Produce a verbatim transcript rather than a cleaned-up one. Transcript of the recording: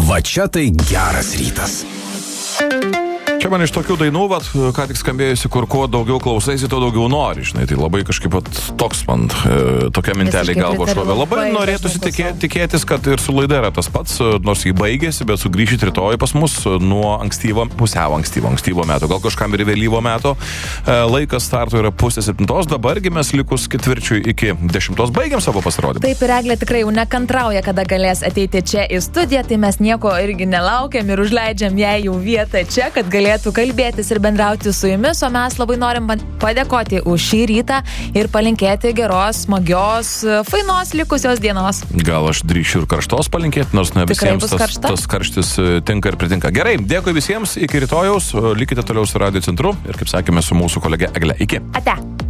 Va čia tai geras rytas. Čia man iš tokių dainų, vat, ką tik skambėjusi, kur kuo daugiau klausaisi, to daugiau nori, žinai, tai labai kažkaip vat, toks man e, tokia mintelė galvo šovė. Labai norėtųsi tikė, tikėtis, kad ir su laida yra tas pats, nors jį baigėsi, bet sugrįšit rytoj pas mus nuo ankstyvo, pusiau ankstyvo, ankstyvo meto, gal kažkam ir vėlyvo meto. E, laikas starto yra pusė septintos, dabargi mes likus ketvirčiui iki dešimtos baigiam savo pasirodymą. Taip, ir Eglė tikrai jau nekantrauja, kada galės ateiti čia į studiją, tai mes nieko irgi nelaukiam ir užleidžiam jai jau vietą čia, kad galėtų kalbėtis ir bendrauti su jumis, o mes labai norim padėkoti už šį rytą ir palinkėti geros, smagios, fainos likusios dienos. Gal aš drįšiu ir karštos palinkėti, nors ne Tikrai visiems tas, karšta? tas karštis tinka ir pritinka. Gerai, dėkui visiems, iki rytojaus, likite toliau su Radio Centru ir, kaip sakėme, su mūsų kolege Egle. Iki. Ate.